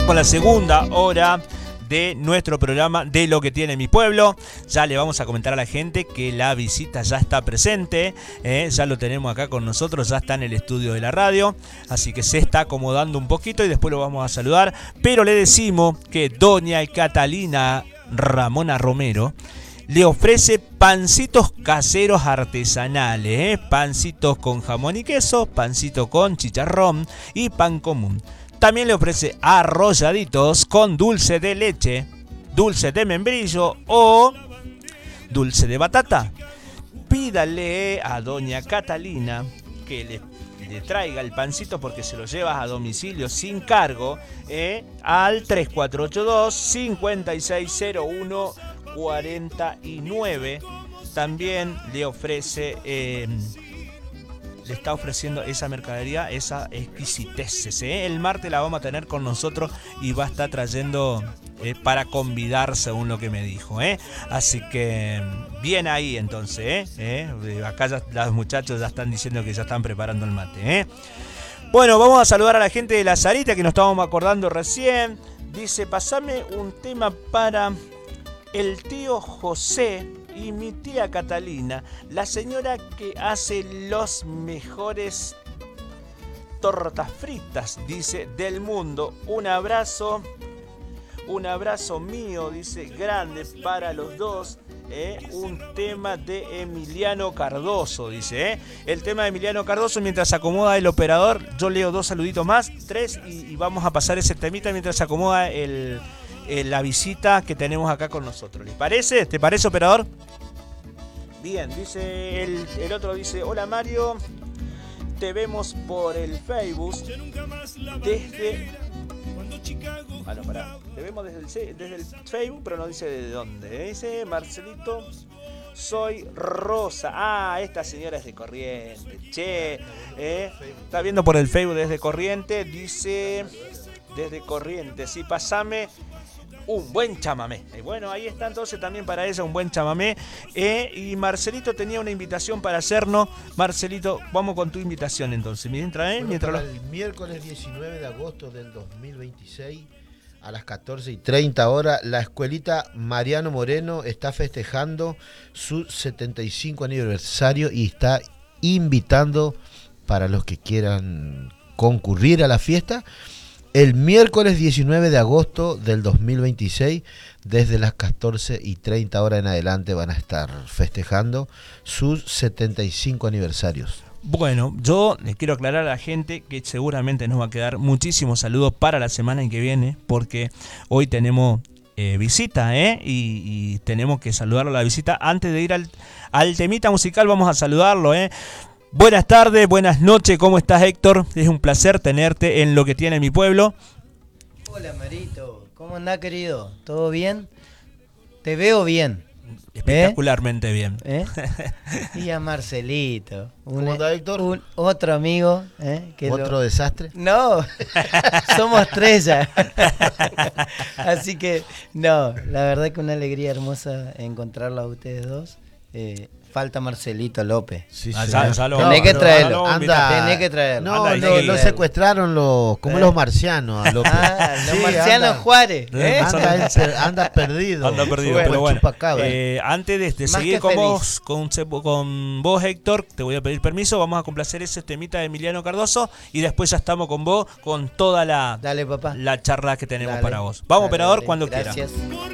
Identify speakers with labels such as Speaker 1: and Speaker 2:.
Speaker 1: con la segunda hora de nuestro programa de Lo que tiene mi pueblo. Ya le vamos a comentar a la gente que la visita ya está presente, ya lo tenemos acá con nosotros, ya está en el estudio de la radio, así que se está acomodando un poquito y después lo vamos a saludar, pero le decimos que doña Catalina Ramona Romero le ofrece pancitos caseros artesanales, pancitos con jamón y queso, pancito con chicharrón y pan común. También le ofrece arrolladitos con dulce de leche, dulce de membrillo o dulce de batata. Pídale a doña Catalina que le traiga el pancito porque se lo llevas a domicilio sin cargo al 3482-5601-49. También le ofrece... le está ofreciendo esa mercadería, esa exquisiteces. El martes la vamos a tener con nosotros y va a estar trayendo para convidar, según lo que me dijo. Así que bien ahí entonces. Acá ya, los muchachos ya están diciendo que ya están preparando el mate. Bueno, vamos a saludar a la gente de La Sarita que nos estábamos acordando recién. Dice, pasame un tema para el tío José y mi tía Catalina, la señora que hace los mejores tortas fritas, dice, del mundo. Un abrazo mío, dice, grande para los dos. Un tema de Emiliano Cardoso, dice. El tema de Emiliano Cardoso, mientras se acomoda el operador, yo leo 2 saluditos más, 3, y vamos a pasar ese temita mientras se acomoda la visita que tenemos acá con nosotros. ¿Les parece? ¿Te parece, operador? Bien, dice el otro, dice, hola Mario, te vemos por el Facebook desde... Bueno, pará, te vemos desde el Facebook, pero no dice de dónde. Dice Marcelito, soy Rosa. Ah, esta señora es de Corrientes. Che, está viendo por el Facebook desde Corrientes, dice, desde Corrientes, sí, pasame un buen chamamé. Bueno, ahí está entonces también para ella un buen chamamé. Y Marcelito tenía una invitación para hacernos. Marcelito, vamos con tu invitación entonces. Mientras,
Speaker 2: para el miércoles 19 de agosto del 2026 a las 14:30 horas, la escuelita Mariano Moreno está festejando su 75 aniversario y está invitando para los que quieran concurrir a la fiesta. El miércoles 19 de agosto del 2026, desde las 14:30 horas en adelante, van a estar festejando sus 75 aniversarios.
Speaker 1: Bueno, yo les quiero aclarar a la gente que seguramente nos va a quedar muchísimos saludos para la semana en que viene, porque hoy tenemos visita, y tenemos que saludarlo a la visita. Antes de ir al temita musical, vamos a saludarlo, Buenas tardes, buenas noches, ¿cómo estás, Héctor? Es un placer tenerte en Lo que tiene mi pueblo.
Speaker 3: Hola, Marito, ¿cómo andás, querido? ¿Todo bien? Te veo bien.
Speaker 1: Espectacularmente bien.
Speaker 3: Y a Marcelito.
Speaker 2: ¿Cómo andás, Héctor?
Speaker 3: Otro amigo.
Speaker 2: ¿Otro desastre?
Speaker 3: No, somos 3 ya. Así que, no, la verdad que una alegría hermosa encontrarlo a ustedes dos. Falta Marcelito López.
Speaker 2: Sí,
Speaker 3: tenés que traerlo. Tenés que traerlo.
Speaker 2: No, lo secuestraron como los marcianos.
Speaker 3: Los marcianos Juárez.
Speaker 2: Anda perdido.
Speaker 1: Anda perdido, pero bueno. Antes de seguir con vos, Héctor, te voy a pedir permiso. Vamos a complacer ese temita de Emiliano Cardoso y después ya estamos con vos con toda la charla que tenemos para vos. Vamos, operador, cuando quieras.
Speaker 3: Gracias.